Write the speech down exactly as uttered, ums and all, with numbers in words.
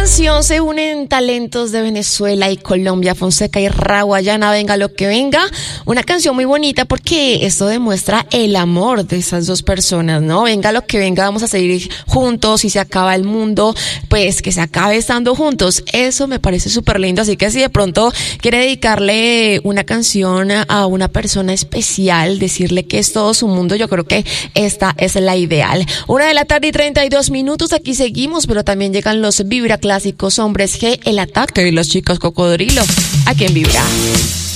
canción se unen talentos de Venezuela y Colombia, Fonseca y Rawayana, venga lo que venga. Una canción muy bonita porque esto demuestra el amor de esas dos personas, ¿no? Venga lo que venga, vamos a seguir juntos. Si se acaba el mundo, pues que se acabe estando juntos. Eso me parece súper lindo, así que si de pronto quiere dedicarle una canción a una persona especial, decirle que es todo su mundo, yo creo que esta es la ideal. Una de la tarde y treinta y dos minutos, aquí seguimos, pero también llegan los Vibra Clásicos Hombres G, El Ataque y las Chicas Cocodrilo, aquí en Vibra.